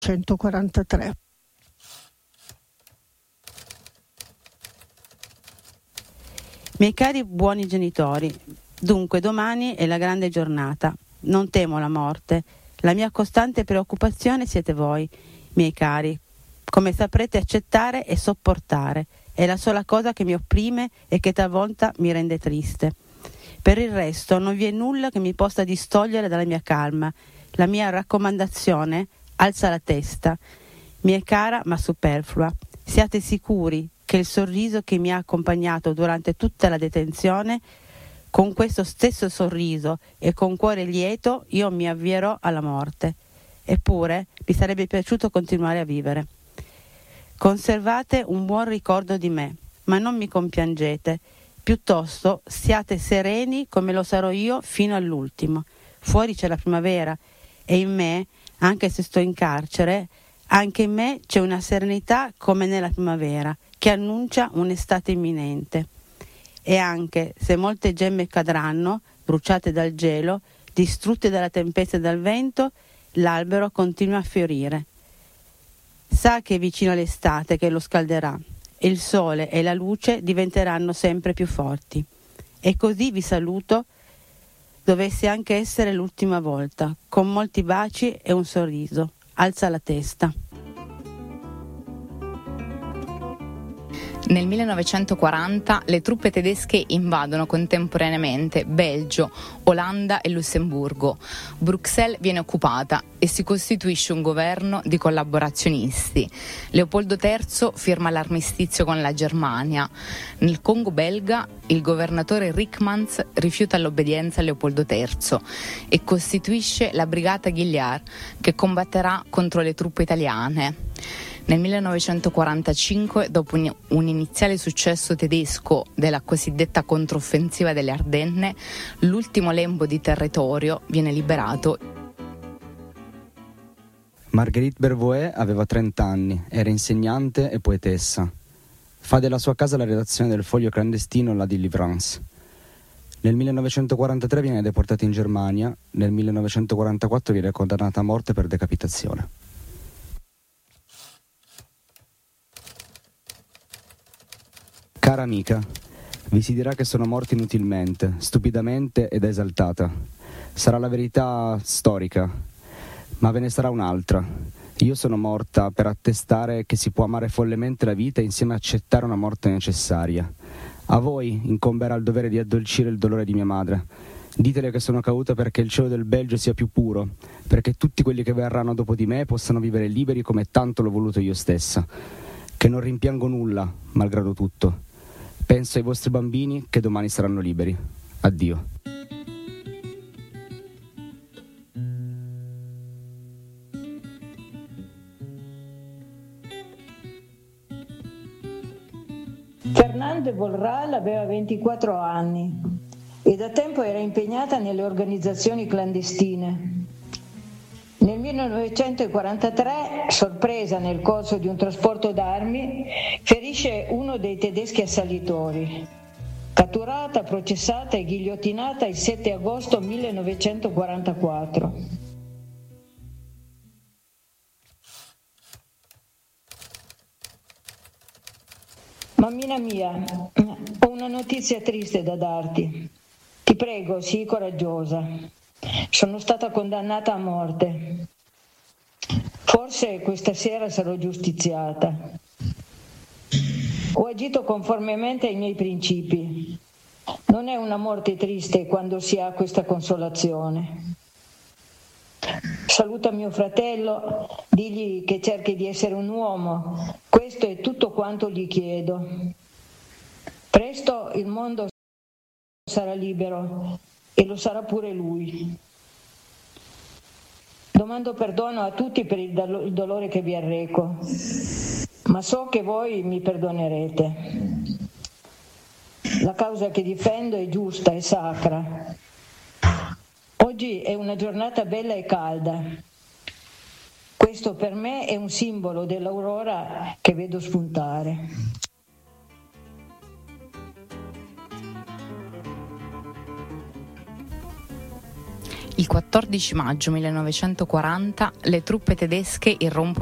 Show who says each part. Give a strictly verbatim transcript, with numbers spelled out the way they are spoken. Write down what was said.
Speaker 1: millenovecentoquarantatré.
Speaker 2: Miei cari buoni genitori, dunque domani è la grande giornata. Non temo la morte. La mia costante preoccupazione siete voi, miei cari. Come saprete accettare e sopportare. È la sola cosa che mi opprime e che talvolta mi rende triste. Per il resto non vi è nulla che mi possa distogliere dalla mia calma. La mia raccomandazione: alza la testa. Mi è cara ma superflua. Siate sicuri che il sorriso che mi ha accompagnato durante tutta la detenzione, con questo stesso sorriso e con cuore lieto io mi avvierò alla morte. Eppure mi sarebbe piaciuto continuare a vivere. Conservate un buon ricordo di me, ma non mi compiangete. Piuttosto siate sereni come lo sarò io fino all'ultimo. Fuori c'è la primavera e in me, anche se sto in carcere, anche in me c'è una serenità come nella primavera, che annuncia un'estate imminente. E anche se molte gemme cadranno, bruciate dal gelo, distrutte dalla tempesta e dal vento, l'albero continua a fiorire. Sa che è vicino l'estate che lo scalderà, e il sole e la luce diventeranno sempre più forti. E così vi saluto, dovesse anche essere l'ultima volta, con molti baci e un sorriso. Alza la testa.
Speaker 3: Nel millenovecentoquaranta le truppe tedesche invadono contemporaneamente Belgio, Olanda e Lussemburgo. Bruxelles viene occupata e si costituisce un governo di collaborazionisti. Leopoldo terzo firma l'armistizio con la Germania. Nel Congo belga il governatore Rickmans rifiuta l'obbedienza a Leopoldo terzo e costituisce la Brigata Gilliard, che combatterà contro le truppe italiane. Nel millenovecentoquarantacinque, dopo un, un iniziale successo tedesco della cosiddetta controffensiva delle Ardenne, l'ultimo lembo di territorio viene liberato.
Speaker 4: Marguerite Bervoet aveva trenta anni, era insegnante e poetessa. Fa della sua casa la redazione del foglio clandestino La Délivrance. Nel millenovecentoquarantatré viene deportata in Germania, nel millenovecentoquarantaquattro viene condannata a morte per decapitazione. Cara amica, vi si dirà che sono morta inutilmente, stupidamente ed esaltata. Sarà la verità storica, ma ve ne sarà un'altra. Io sono morta per attestare che si può amare follemente la vita e insieme accettare una morte necessaria. A voi incomberà il dovere di addolcire il dolore di mia madre. Ditele che sono caduta perché il cielo del Belgio sia più puro, perché tutti quelli che verranno dopo di me possano vivere liberi come tanto l'ho voluto io stessa. Che non rimpiango nulla, malgrado tutto. Penso ai vostri bambini che domani saranno liberi. Addio.
Speaker 5: Fernande Volral aveva ventiquattro anni e da tempo era impegnata nelle organizzazioni clandestine. Nel millenovecentoquarantatré, sorpresa nel corso di un trasporto d'armi, ferisce uno dei tedeschi assalitori. Catturata, processata e ghigliottinata il sette agosto millenovecentoquarantaquattro. Mammina mia, ho una notizia triste da darti. Ti prego, sii coraggiosa. Sono stata condannata a morte. Forse questa sera sarò giustiziata. Ho agito conformemente ai miei principi. Non è una morte triste quando si ha questa consolazione. Saluta mio fratello, digli che cerchi di essere un uomo. Questo è tutto quanto gli chiedo. Presto il mondo sarà libero e lo sarà pure lui. Domando perdono a tutti per il, do- il dolore che vi arreco, ma so che voi mi perdonerete. La causa che difendo è giusta e sacra. Oggi è una giornata bella e calda. Questo per me è un simbolo dell'aurora che vedo spuntare.
Speaker 3: Il quattordici maggio millenovecentoquaranta le truppe tedesche irrompono